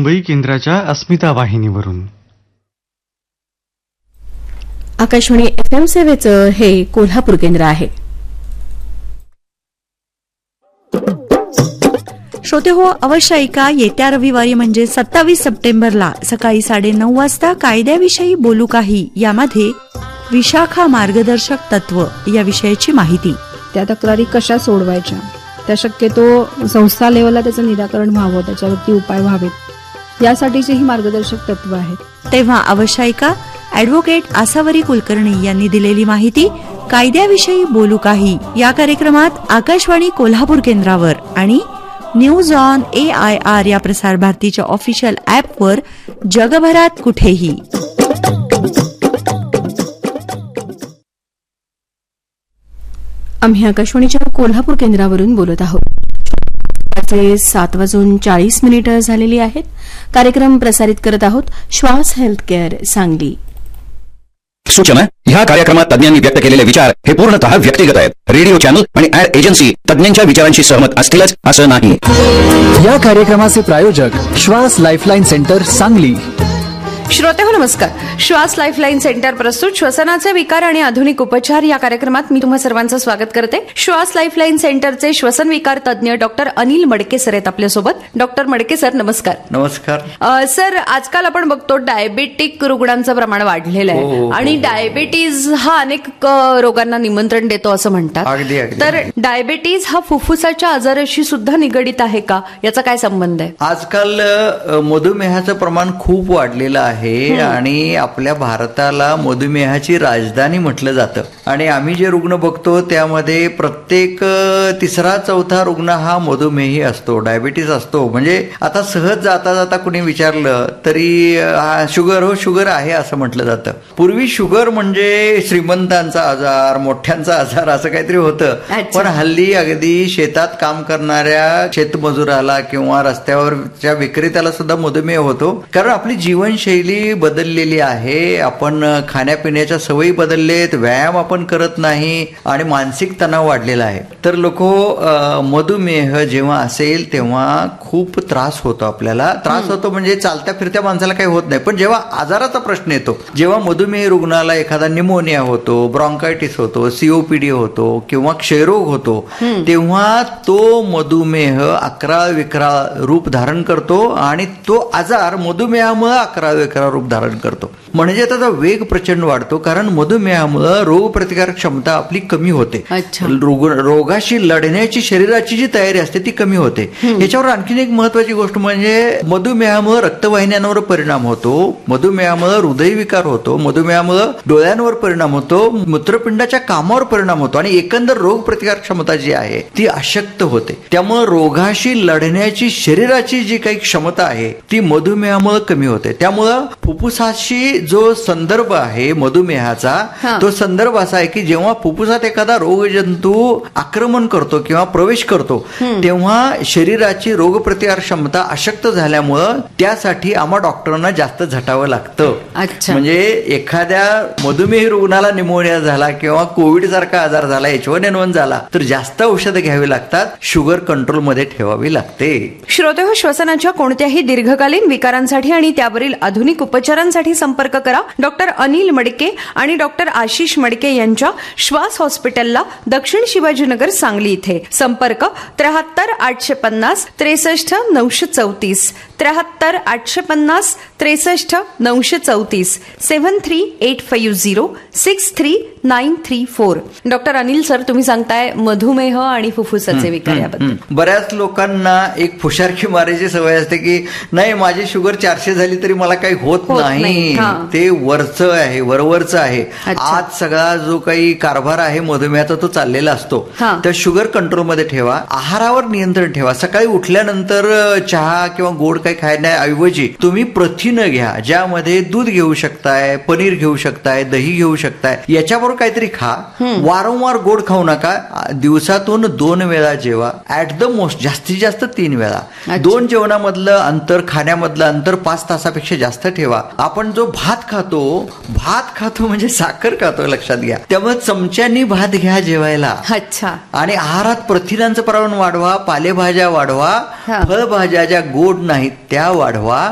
मुंबई केंद्राच्या अस्मिता वाहिनीवरून. आकाशवाणी FM सेवेचं हे कोल्हापूर केंद्र आहे. श्रोते हो, अवश्य ऐका. येत्या रविवारी म्हणजे 27 सप्टेंबरला सकाळी 9:30 वाजता कायद्याविषयी बोलू काही यामध्ये विशाखा मार्गदर्शक तत्व या विषयाची माहिती. त्या तक्रारी कशा सोडवायच्या, त्या शक्यतो संस्था लेवलला त्याचं निराकरण व्हावं, त्याच्यावरती उपाय व्हावेत, यासाठीची ही मार्गदर्शक तत्व आहेत. तेव्हा अवश्य ऐका. ॲडव्होकेट आसावरी कुलकर्णी यांनी दिलेली माहिती कायद्याविषयी बोलू काही या कार्यक्रमात आकाशवाणी कोल्हापूर केंद्रावर आणि न्यूज ऑन AIR या प्रसार भारतीच्या ऑफिशियल ॲपवर जगभरात कुठेही. आम्ही आकाशवाणीच्या कोल्हापूर केंद्रावरून बोलत आहोत. 7:40 झालेली आहेत. कार्यक्रम प्रसारित करत आहोत श्वास हेल्थ केअर सांगली. सूचना: ह्या कार्यक्रमात तज्ञांनी व्यक्त केलेले विचार हे पूर्णतः व्यक्तिगत आहेत. रेडिओ चॅनल आणि ऍड एजन्सी तज्ञांच्या विचारांशी सहमत असतीलच असं नाही. या कार्यक्रमाचे प्रायोजक श्वास लाईफलाईन सेंटर सांगली. श्रोते हो, नमस्कार. श्वास लाईफलाईन सेंटर प्रस्तुत श्वसनाचे विकार आणि आधुनिक उपचार या कार्यक्रमात मी तुम्हा सर्वांचं स्वागत करते. श्वास लाईफलाईन सेंटरचे श्वसन विकार तज्ञ डॉक्टर अनिल मडके सर आहेत आपल्यासोबत. डॉक्टर मडके सर, नमस्कार. नमस्कार सर, आजकाल आपण बघतो डायबेटिक रुग्णांचं प्रमाण वाढलेलं आहे आणि डायबेटीज हा अनेक रोगांना निमंत्रण देतो असं म्हणतात. अगदी. तर डायबेटीज हा फुफ्फुसाच्या आजाराशी सुद्धा निगडित आहे का? याचा काय संबंध आहे? आजकाल मधुमेहाचं प्रमाण खूप वाढलेलं आहे आणि आपल्या भारताला मधुमेहाची राजधानी म्हटलं जातं. आणि आम्ही जे रुग्ण बघतो त्यामध्ये प्रत्येक 3-4 रुग्ण हा मधुमेही असतो, डायबिटीस असतो. म्हणजे आता सहज जाता जाता कुणी विचारलं तरी शुगर आहे असं म्हटलं जातं. पूर्वी शुगर म्हणजे श्रीमंतांचा आजार, मोठ्यांचा आजार असं काहीतरी होतं. पण हल्ली अगदी शेतात काम करणाऱ्या शेतमजुराला किंवा रस्त्यावरच्या विक्रेत्याला सुद्धा मधुमेह होतो. कारण आपली जीवनशैली बदललेली आहे. आपण खाण्यापिण्याच्या सवयी बदललेत, व्यायाम आपण करत नाही आणि मानसिक तणाव वाढलेला आहे. तर लोक मधुमेह जेव्हा असेल तेव्हा खूप त्रास होतो. आपल्याला त्रास होतो म्हणजे चालत्या फिरत्या माणसाला काही होत नाही. पण जेव्हा आजाराचा प्रश्न येतो, जेव्हा मधुमेह रुग्णाला एखादा निमोनिया होतो, ब्रॉन्कायटिस होतो, COPD होतो किंवा क्षयरोग होतो, तेव्हा तो मधुमेह अकराळ रूप धारण करतो आणि तो आजार मधुमेहामुळे अकराळ रूप धारण करतो. म्हणजे त्याचा वेग प्रचंड वाढतो. कारण मधुमेहामुळे रोगप्रतिकारक क्षमता आपली कमी होते. रोगाशी लढण्याची शरीराची जी तयारी असते ती कमी होते. याच्यावर आणखीन एक महत्वाची गोष्ट म्हणजे मधुमेहामुळे रक्तवाहिन्यांवर परिणाम होतो, मधुमेहामुळे हृदयविकार होतो, मधुमेहामुळे डोळ्यांवर परिणाम होतो, मूत्रपिंडाच्या कामावर परिणाम होतो आणि एकंदर रोगप्रतिकारक क्षमता जी आहे ती अशक्त होते. त्यामुळे रोगाशी लढण्याची शरीराची जी काही क्षमता आहे ती मधुमेहामुळे कमी होते. त्यामुळं फुफ्फुसाशी जो संदर्भ आहे मधुमेहाचा, तो संदर्भ असा आहे की जेव्हा फुफ्फुसात एखादा रोगजंतू आक्रमण करतो किंवा प्रवेश करतो तेव्हा शरीराची रोगप्रतिकार क्षमता अशक्त झाल्यामुळं त्यासाठी आम्हा डॉक्टरांना जास्त झटावं लागतं. म्हणजे एखाद्या मधुमेही रुग्णाला निमोनिया झाला किंवा कोविड सारखा आजार झाला, H1N1 झाला, तर जास्त औषधं घ्यावी लागतात, शुगर कंट्रोलमध्ये ठेवावी लागते. श्रोते हो, श्वसनाच्या कोणत्याही दीर्घकालीन विकारांसाठी आणि त्यावरील आधुनिक उपचारांसाठी संपर्क करा डॉक्टर अनिल मडके आणि डॉक्टर आशिष मडके यांच्या श्वास हॉस्पिटलला, दक्षिण शिवाजीनगर, सांगली इथे. संपर्क 73 850 63 934 73 850 63 934 73850 63934. डॉक्टर अनिल सर, तुम्ही सांगताय मधुमेह आणि फुफ्फुसाचे विकार याबद्दल. बऱ्याच लोकांना एक फुशारकी मारायची सवय असते की नाही, माझी शुगर 400 झाली तरी मला काही होत नाही. ते वरचं आहे, वरवरचं आहे. आज सगळा जो काही कारभार आहे मधुमेहाचा तो चाललेला असतो. तर शुगर कंट्रोलमध्ये ठेवा, आहारावर नियंत्रण ठेवा. सकाळी उठल्यानंतर चहा किंवा गोड काही खाण्याऐवजी तुम्ही प्रथिनं घ्या, ज्यामध्ये दूध घेऊ शकताय, पनीर घेऊ शकताय, दही घेऊ शकताय, याच्याबरोबर काहीतरी खा. वारंवार गोड खाऊ नका. दिवसातून 2 वेळा जेवा. ऍट द मोस्ट जास्तीत जास्त 3 वेळा. 2 जेवणामधलं अंतर, खाण्यामधलं अंतर 5 तासापेक्षा जास्त ठेवा. आपण जो भात खातो म्हणजे साखर खातो, लक्षात घ्या. त्यामुळे चमच्यानी भात घ्या जेवायला. आणि आहारात प्रथिनांचं प्रमाण वाढवा, पालेभाज्या वाढवा, फळभाज्या ज्या गोड नाहीत त्या वाढवा.